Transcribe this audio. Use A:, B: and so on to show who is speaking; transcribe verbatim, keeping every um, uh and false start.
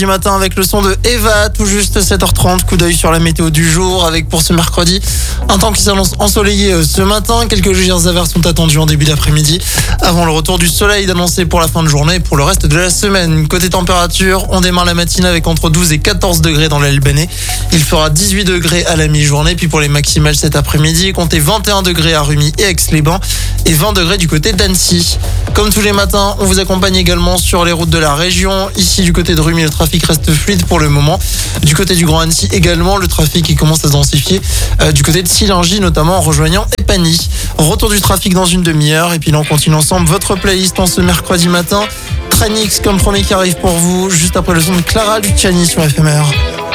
A: Du matin avec le son de Eva, tout juste sept heures trente, coup d'œil sur la météo du jour avec pour ce mercredi un temps qui s'annonce ensoleillé ce matin, quelques légères averses sont attendues en début d'après-midi avant le retour du soleil d'annoncer pour la fin de journée et pour le reste de la semaine. Côté température, on démarre la matinée avec entre douze et quatorze degrés dans l'Albanais. Il fera dix-huit degrés à la mi-journée, puis pour les maximales cet après-midi, comptez vingt et un degrés à Rumi et Aix-les-Bains et vingt degrés du côté d'Annecy. Comme tous les matins, on vous accompagne également sur les routes de la région. Ici du côté de Rumi, le trafic reste fluide pour le moment. Du côté du Grand Annecy également, le trafic qui commence à se densifier euh, du côté de Sillingy, notamment en rejoignant Epagny. Retour du trafic dans une demi-heure et puis là on continue ensemble votre playlist en ce mercredi matin. Tranix comme premier qui arrive pour vous juste après le son de Clara Luciani sur F M R.